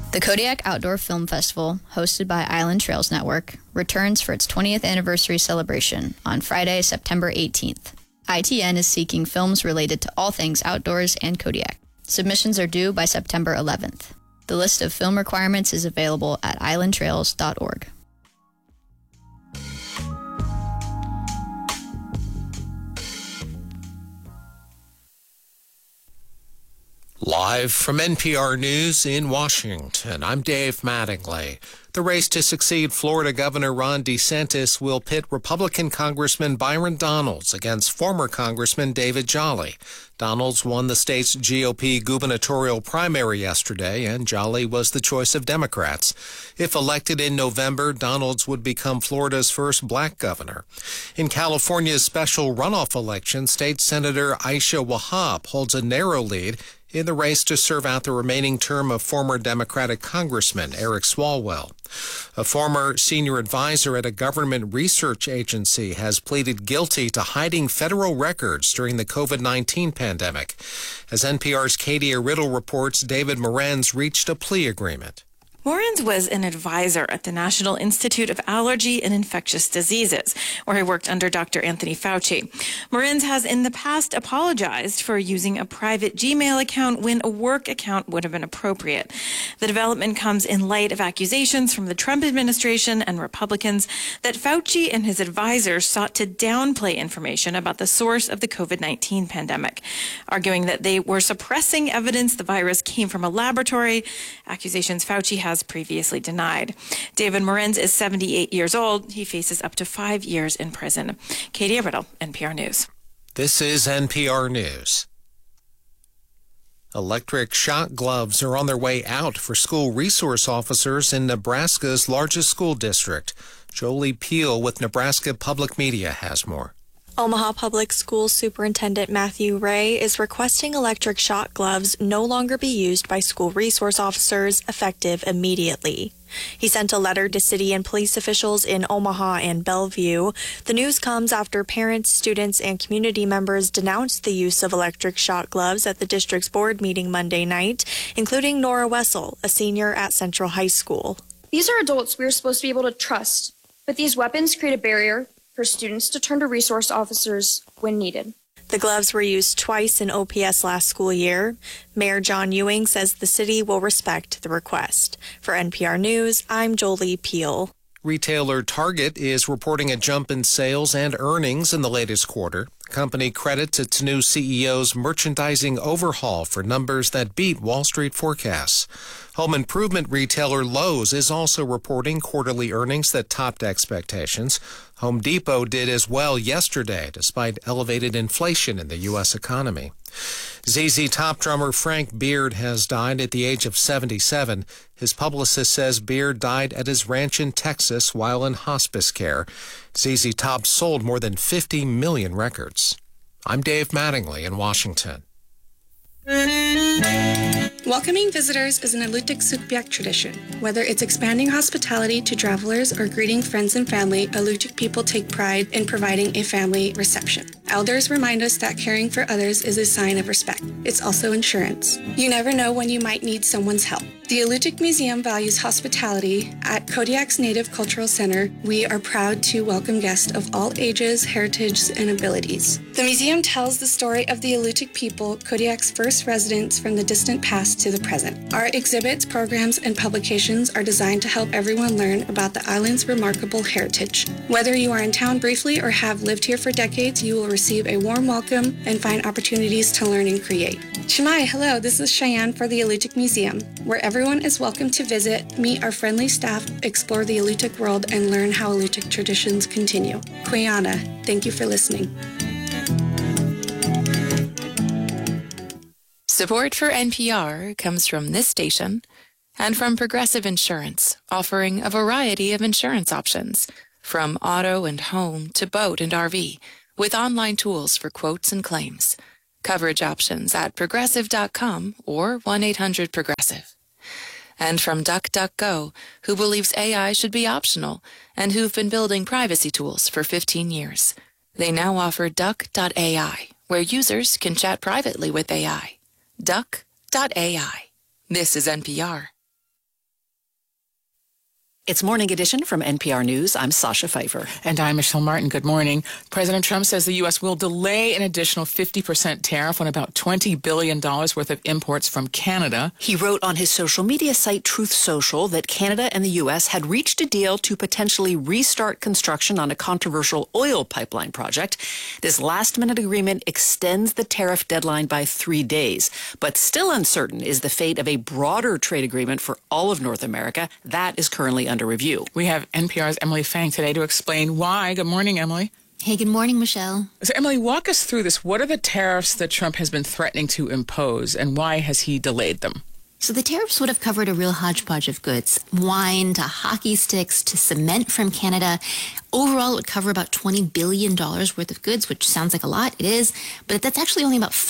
The Kodiak Outdoor Film Festival, hosted by Island Trails Network, returns for its 20th anniversary celebration on Friday, September 18th. ITN is seeking films related to all things outdoors and Kodiak. Submissions are due by September 11th. The list of film requirements is available at islandtrails.org. Live from NPR News in Washington, I'm Dave Mattingly. The race to succeed Florida Governor Ron DeSantis will pit Republican Congressman Byron Donalds against former Congressman David Jolly. Donalds won the state's GOP gubernatorial primary yesterday, and Jolly was the choice of Democrats. If elected in November, Donalds would become Florida's first black governor. In California's special runoff election, State Senator Aisha Wahab holds a narrow lead in the race to serve out the remaining term of former Democratic Congressman Eric Swalwell. A former senior advisor at a government research agency has pleaded guilty to hiding federal records during the COVID-19 pandemic. As NPR's Katie Riddle reports, David Morenz reached a plea agreement. Morenz was an advisor at the National Institute of Allergy and Infectious Diseases, where he worked under Dr. Anthony Fauci. Morenz has in the past apologized for using a private Gmail account when a work account would have been appropriate. The development comes in light of accusations from the Trump administration and Republicans that Fauci and his advisors sought to downplay information about the source of the COVID-19 pandemic, arguing that they were suppressing evidence the virus came from a laboratory, accusations Fauci has previously denied. David Morenz is 78 years old. He faces up to 5 years in prison. Katie Riddle, NPR News. This is NPR News. Electric shock gloves are on their way out for school resource officers in Nebraska's largest school district. Jolie Peel with Nebraska Public Media has more. Omaha Public Schools Superintendent Matthew Ray is requesting electric shock gloves no longer be used by school resource officers effective immediately. He sent a letter to city and police officials in Omaha and Bellevue. The news comes after parents, students, and community members denounced the use of electric shock gloves at the district's board meeting Monday night, including Nora Wessel, a senior at Central High School. These are adults we are supposed to be able to trust, but these weapons create a barrier for students to turn to resource officers when needed. The gloves were used twice in OPS last school year. Mayor John Ewing says the city will respect the request. For NPR News, I'm Jolie Peel. Retailer Target is reporting a jump in sales and earnings in the latest quarter. The company credits its new CEO's merchandising overhaul for numbers that beat Wall Street forecasts. Home improvement retailer Lowe's is also reporting quarterly earnings that topped expectations. Home Depot did as well yesterday, despite elevated inflation in the U.S. economy. ZZ Top drummer Frank Beard has died at the age of 77. His publicist says Beard died at his ranch in Texas while in hospice care. ZZ Top sold more than 50 million records. I'm Dave Mattingly in Washington. Welcoming visitors is an Alutiiq Sugpiaq tradition. Whether it's expanding hospitality to travelers or greeting friends and family, Alutiiq people take pride in providing a family reception. Elders remind us that caring for others is a sign of respect. It's also insurance. You never know when you might need someone's help. The Alutiiq Museum values hospitality. At Kodiak's Native Cultural Center, we are proud to welcome guests of all ages, heritages, and abilities. The museum tells the story of the Alutiiq people, Kodiak's first residents from the distant past to the present. Our exhibits, programs, and publications are designed to help everyone learn about the island's remarkable heritage. Whether you are in town briefly or have lived here for decades, you will receive a warm welcome and find opportunities to learn and create. Shemai, hello, this is Cheyenne for the Alutiiq Museum, where everyone is welcome to visit, meet our friendly staff, explore the Alutiiq world, and learn how Alutiiq traditions continue. Kuyana, thank you for listening. Support for NPR comes from this station and from Progressive Insurance, offering a variety of insurance options, from auto and home to boat and RV, with online tools for quotes and claims. Coverage options at progressive.com or 1-800-PROGRESSIVE. And from DuckDuckGo, who believes AI should be optional and who've been building privacy tools for 15 years. They now offer Duck.ai, where users can chat privately with AI. Duck.ai. This is NPR. It's Morning Edition from NPR News. I'm Sasha Pfeiffer. And I'm Michelle Martin. Good morning. President Trump says the U.S. will delay an additional 50% tariff on about $20 billion worth of imports from Canada. He wrote on his social media site, Truth Social, that Canada and the U.S. had reached a deal to potentially restart construction on a controversial oil pipeline project. This last-minute agreement extends the tariff deadline by 3 days. But still uncertain is the fate of a broader trade agreement for all of North America. That is currently under review. We have NPR's Emily Fang today to explain why. Good morning, Emily. Hey, good morning, Michelle. So, Emily, walk us through this. What are the tariffs that Trump has been threatening to impose, and why has he delayed them? So the tariffs would have covered a real hodgepodge of goods, wine to hockey sticks to cement from Canada. Overall, it would cover about $20 billion worth of goods, which sounds like a lot. It is, but that's actually only about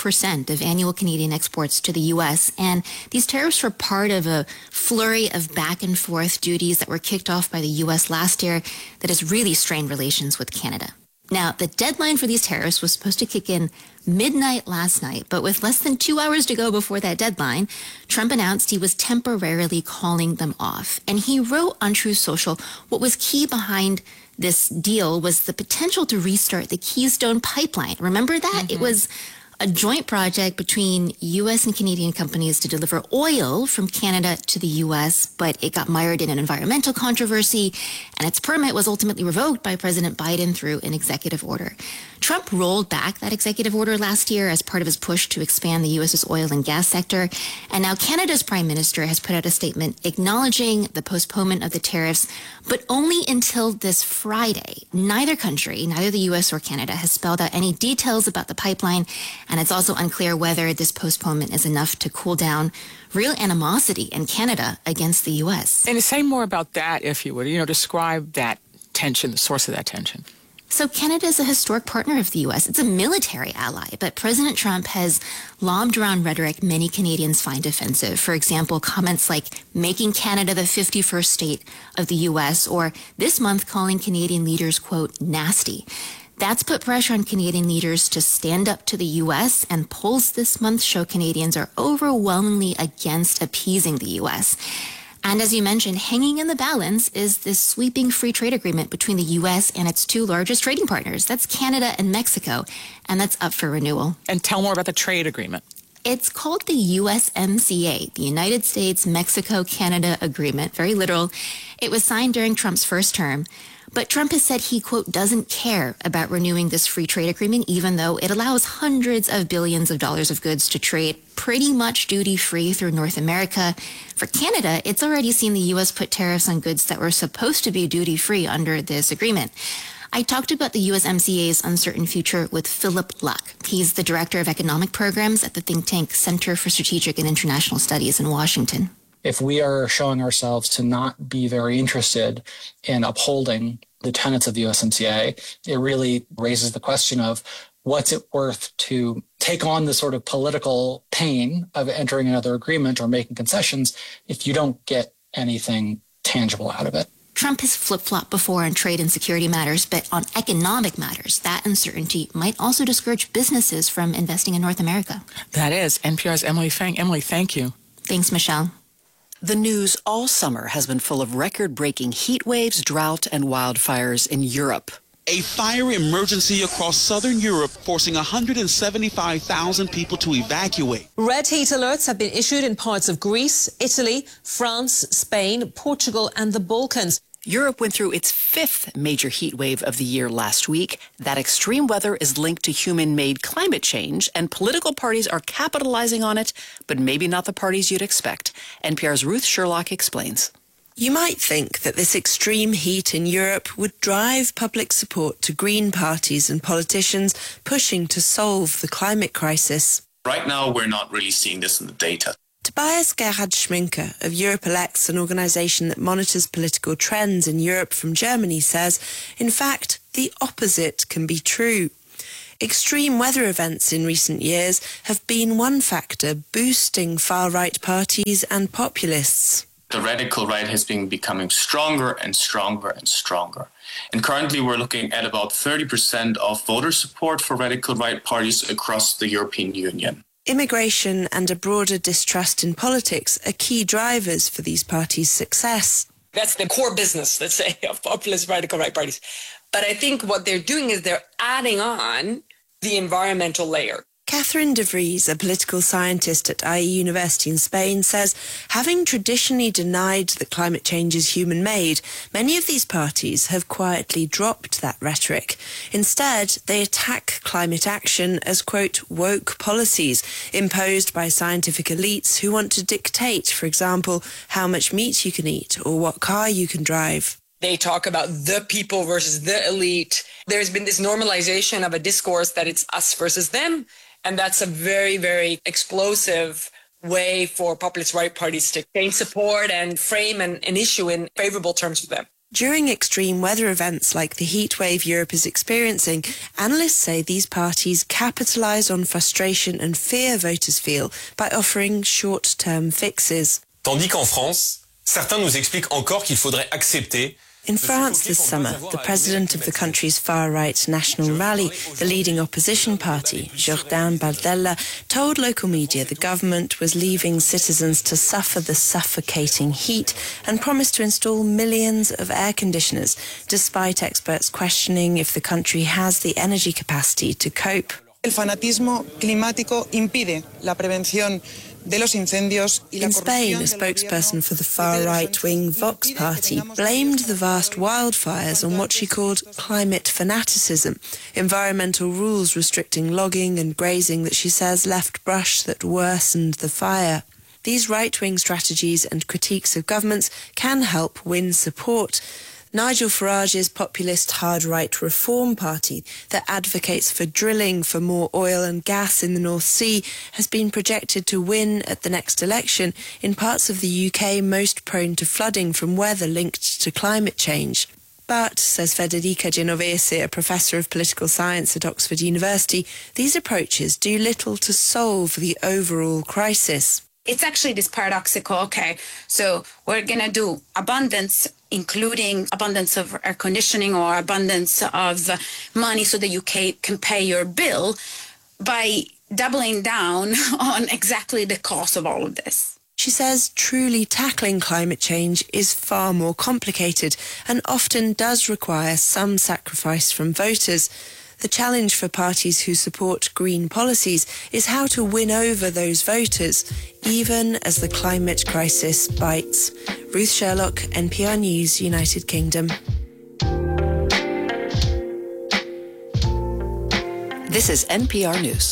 5% of annual Canadian exports to the U.S. And these tariffs were part of a flurry of back and forth duties that were kicked off by the U.S. last year that has really strained relations with Canada. Now, the deadline for these tariffs was supposed to kick in midnight last night, but with less than 2 hours to go before that deadline, Trump announced he was temporarily calling them off. And he wrote on Truth Social, what was key behind this deal was the potential to restart the Keystone Pipeline. Remember that? Mm-hmm. It was a joint project between U.S. and Canadian companies to deliver oil from Canada to the U.S., but it got mired in an environmental controversy, and its permit was ultimately revoked by President Biden through an executive order. Trump rolled back that executive order last year as part of his push to expand the U.S.'s oil and gas sector, and now Canada's Prime Minister has put out a statement acknowledging the postponement of the tariffs, but only until this Friday. Neither country, neither the U.S. or Canada, has spelled out any details about the pipeline, and it's also unclear whether this postponement is enough to cool down real animosity in Canada against the U.S. And say more about that, if you would. Describe that tension, the source of that tension. So Canada is a historic partner of the U.S. It's a military ally, but President Trump has lobbed around rhetoric many Canadians find offensive. For example, comments like making Canada the 51st state of the U.S. or this month calling Canadian leaders, quote, nasty. That's put pressure on Canadian leaders to stand up to the U.S., and polls this month show Canadians are overwhelmingly against appeasing the U.S. And as you mentioned, hanging in the balance is this sweeping free trade agreement between the U.S. and its two largest trading partners. That's Canada and Mexico, and that's up for renewal. And tell more about the trade agreement. It's called the USMCA, the United States-Mexico-Canada Agreement, very literal. It was signed during Trump's first term. But Trump has said he, quote, doesn't care about renewing this free trade agreement, even though it allows hundreds of billions of dollars of goods to trade pretty much duty-free through North America. For Canada, it's already seen the U.S. put tariffs on goods that were supposed to be duty-free under this agreement. I talked about the USMCA's uncertain future with Philip Luck. He's the director of economic programs at the think tank Center for Strategic and International Studies in Washington. If we are showing ourselves to not be very interested in upholding the tenets of the USMCA, it really raises the question of what's it worth to take on the sort of political pain of entering another agreement or making concessions if you don't get anything tangible out of it. Trump has flip-flopped before on trade and security matters, but on economic matters, that uncertainty might also discourage businesses from investing in North America. That is NPR's Emily Fang. Emily, thank you. Thanks, Michelle. The news all summer has been full of record-breaking heat waves, drought, and wildfires in Europe. A fire emergency across southern Europe, forcing 175,000 people to evacuate. Red heat alerts have been issued in parts of Greece, Italy, France, Spain, Portugal, and the Balkans. Europe went through its fifth major heat wave of the year last week. That extreme weather is linked to human-made climate change, and political parties are capitalizing on it, but maybe not the parties you'd expect. NPR's Ruth Sherlock explains. You might think that this extreme heat in Europe would drive public support to green parties and politicians pushing to solve the climate crisis. Right now, we're not really seeing this in the data. Tobias Gerhard Schminke of Europe Elects, an organisation that monitors political trends in Europe from Germany, says, in fact, the opposite can be true. Extreme weather events in recent years have been one factor boosting far-right parties and populists. The radical right has been becoming stronger and stronger and stronger. And currently we're looking at about 30% of voter support for radical right parties across the European Union. Immigration and a broader distrust in politics are key drivers for these parties' success. That's the core business, let's say, of populist radical right parties. But I think what they're doing is they're adding on the environmental layer. Catherine de Vries, a political scientist at IE University in Spain, says having traditionally denied that climate change is human-made, many of these parties have quietly dropped that rhetoric. Instead, they attack climate action as, quote, woke policies imposed by scientific elites who want to dictate, for example, how much meat you can eat or what car you can drive. They talk about the people versus the elite. There's been this normalization of a discourse that it's us versus them. And that's a very, very explosive way for populist right parties to gain support and frame an issue in favorable terms for them. During extreme weather events like the heat wave Europe is experiencing, analysts say these parties capitalise on frustration and fear voters feel by offering short-term fixes. Tandis qu'en France, certains nous expliquent encore qu'il faudrait accepter. In France this summer, the president of the country's far-right National Rally, the leading opposition party, Jordan Bardella, told local media the government was leaving citizens to suffer the suffocating heat and promised to install millions of air conditioners, despite experts questioning if the country has the energy capacity to cope. El fanatismo climático impide la prevención. In Spain, a spokesperson for the far-right-wing Vox party blamed the vast wildfires on what she called climate fanaticism, environmental rules restricting logging and grazing that she says left brush that worsened the fire. These right-wing strategies and critiques of governments can help win support. Nigel Farage's populist hard-right Reform Party that advocates for drilling for more oil and gas in the North Sea has been projected to win at the next election in parts of the UK most prone to flooding from weather linked to climate change. But, says Federica Genovese, a professor of political science at Oxford University, these approaches do little to solve the overall crisis. It's actually this paradoxical, okay, so we're going to do abundance, including abundance of air conditioning or abundance of money so that you can pay your bill by doubling down on exactly the cost of all of this. She says truly tackling climate change is far more complicated and often does require some sacrifice from voters. The challenge for parties who support green policies is how to win over those voters, even as the climate crisis bites. Ruth Sherlock, NPR News, United Kingdom. This is NPR News.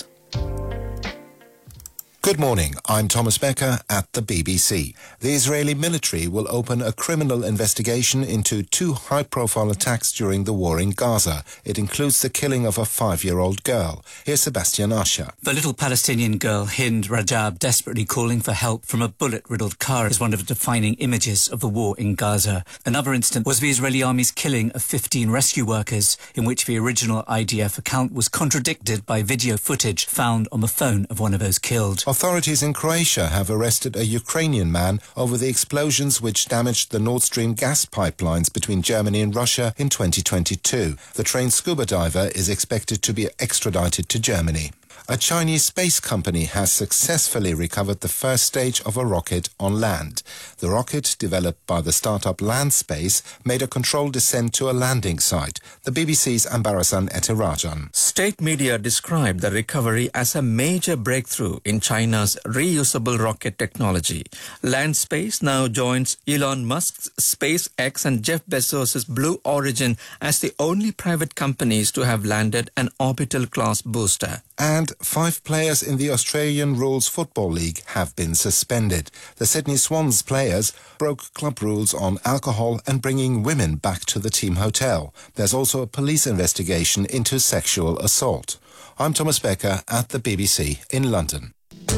Good morning, I'm Thomas Becker at the BBC. The Israeli military will open a criminal investigation into 2 high-profile attacks during the war in Gaza. It includes the killing of a 5-year-old girl. Here's Sebastian Asher. The little Palestinian girl, Hind Rajab, desperately calling for help from a bullet-riddled car is one of the defining images of the war in Gaza. Another instance was the Israeli army's killing of 15 rescue workers, in which the original IDF account was contradicted by video footage found on the phone of one of those killed. Authorities in Croatia have arrested a Ukrainian man over the explosions which damaged the Nord Stream gas pipelines between Germany and Russia in 2022. The trained scuba diver is expected to be extradited to Germany. A Chinese space company has successfully recovered the first stage of a rocket on land. The rocket, developed by the startup Landspace, made a controlled descent to a landing site. The BBC's Ambarasan Etirajan. State media described the recovery as a major breakthrough in China's reusable rocket technology. Landspace now joins Elon Musk's SpaceX and Jeff Bezos' Blue Origin as the only private companies to have landed an orbital-class booster. And 5 players in the Australian Rules Football League have been suspended. The Sydney Swans players broke club rules on alcohol and bringing women back to the team hotel. There's also a police investigation into sexual assault. I'm Thomas Becker at the BBC in London.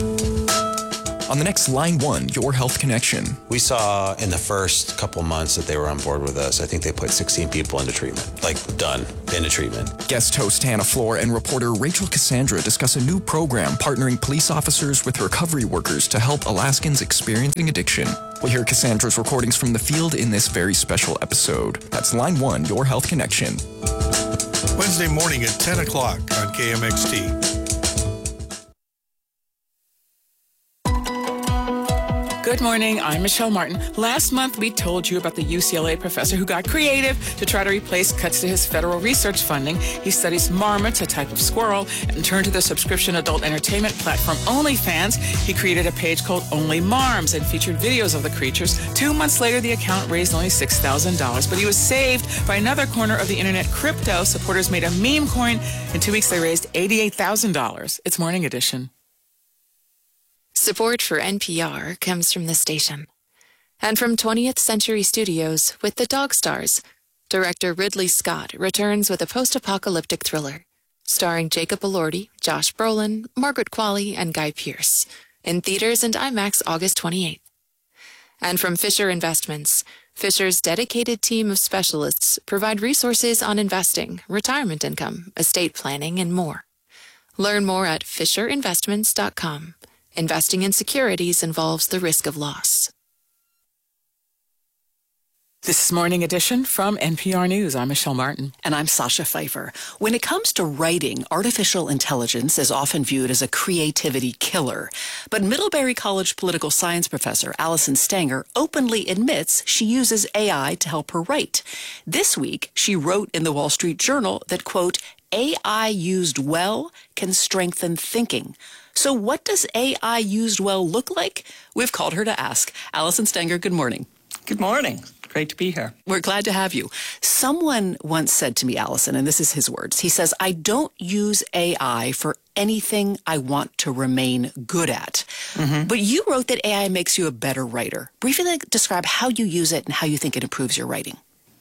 On the next Line 1, Your Health Connection. We saw in the first couple months that they were on board with us, I think they put 16 people into treatment, done into treatment. Guest host Hannah Floor and reporter Rachel Cassandra discuss a new program partnering police officers with recovery workers to help Alaskans experiencing addiction. We'll hear Cassandra's recordings from the field in this very special episode. That's Line 1, Your Health Connection. Wednesday morning at 10 o'clock on KMXT. Good morning. I'm Michelle Martin. Last month, we told you about the UCLA professor who got creative to try to replace cuts to his federal research funding. He studies marmots, a type of squirrel, and turned to the subscription adult entertainment platform OnlyFans. He created a page called Only Marms and featured videos of the creatures. 2 months later, the account raised only $6,000, but he was saved by another corner of the internet, crypto. Supporters made a meme coin. In 2 weeks, they raised $88,000. It's Morning Edition. Support for NPR comes from this station. And from 20th Century Studios with The Dog Stars, director Ridley Scott returns with a post-apocalyptic thriller, starring Jacob Elordi, Josh Brolin, Margaret Qualley, and Guy Pearce, in theaters and IMAX August 28th. And from Fisher Investments, Fisher's dedicated team of specialists provide resources on investing, retirement income, estate planning, and more. Learn more at FisherInvestments.com. Investing in securities involves the risk of loss. This is Morning Edition from NPR News. I'm Michelle Martin. And I'm Sasha Pfeiffer. When it comes to writing, artificial intelligence is often viewed as a creativity killer. But Middlebury College political science professor Allison Stanger openly admits she uses AI to help her write. This week, she wrote in the Wall Street Journal that, quote, AI used well can strengthen thinking. So what does AI used well look like? We've called her to ask. Allison Stanger, good morning. Good morning. Great to be here. We're glad to have you. Someone once said to me, Allison, and this is his words, he says, I don't use AI for anything I want to remain good at. Mm-hmm. But you wrote that AI makes you a better writer. Briefly describe how you use it and how you think it improves your writing.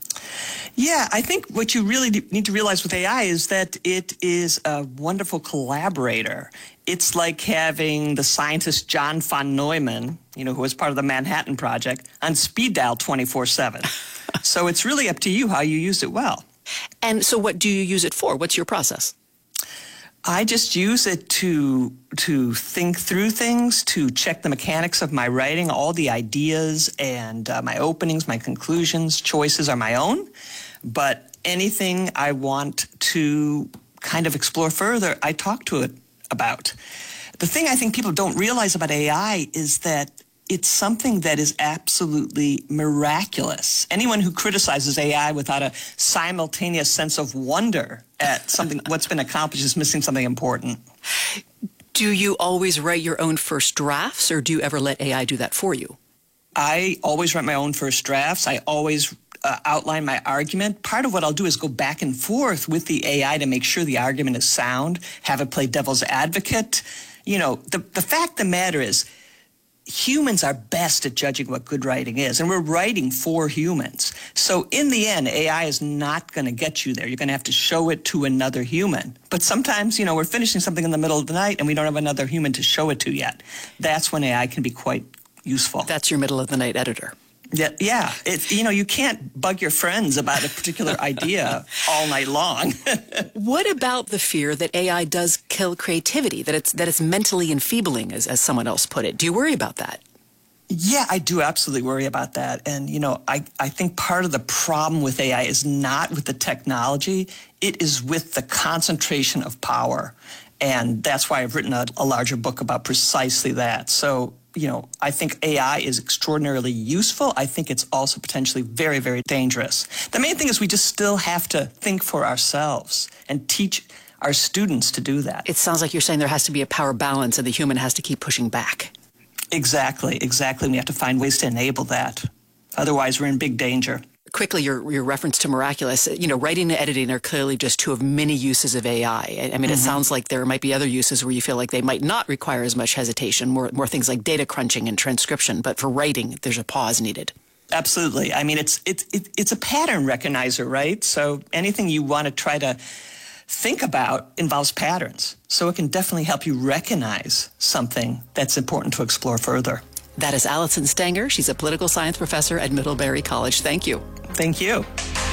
Yeah, I think what you really need to realize with AI is that it is a wonderful collaborator. It's like having the scientist John von Neumann, who was part of the Manhattan Project, on speed dial 24/7. So it's really up to you how you use it well. And so what do you use it for? What's your process? I just use it to think through things, to check the mechanics of my writing. All the ideas and my openings, my conclusions, choices are my own. But anything I want to kind of explore further, I talk to it about. The thing I think people don't realize about AI is that it's something that is absolutely miraculous. Anyone who criticizes AI without a simultaneous sense of wonder at something, what's been accomplished, is missing something important. Do you always write your own first drafts, or do you ever let AI do that for you? I always write my own first drafts. I always outline my argument. Part of what I'll do is go back and forth with the AI to make sure the argument is sound, have it play devil's advocate. The fact of the matter is, humans are best at judging what good writing is, and we're writing for humans. So in the end, AI is not going to get you there. You're going to have to show it to another human. But sometimes, we're finishing something in the middle of the night and we don't have another human to show it to yet. That's when AI can be quite useful. That's your middle of the night editor. Yeah. You can't bug your friends about a particular idea all night long. What about the fear that AI does kill creativity, that it's mentally enfeebling, as someone else put it? Do you worry about that? Yeah, I do absolutely worry about that. And, I think part of the problem with AI is not with the technology. It is with the concentration of power. And that's why I've written a larger book about precisely that. So, I think AI is extraordinarily useful. I think it's also potentially very, very dangerous. The main thing is we just still have to think for ourselves and teach our students to do that. It sounds like you're saying there has to be a power balance and the human has to keep pushing back. Exactly. We have to find ways to enable that. Otherwise, we're in big danger. Quickly, your reference to miraculous, writing and editing are clearly just two of many uses of AI. I mean, It sounds like there might be other uses where you feel like they might not require as much hesitation, more things like data crunching and transcription. But for writing, there's a pause needed. Absolutely. I mean, it's a pattern recognizer, right? So anything you want to try to think about involves patterns. So it can definitely help you recognize something that's important to explore further. That is Allison Stanger. She's a political science professor at Middlebury College. Thank you. Thank you.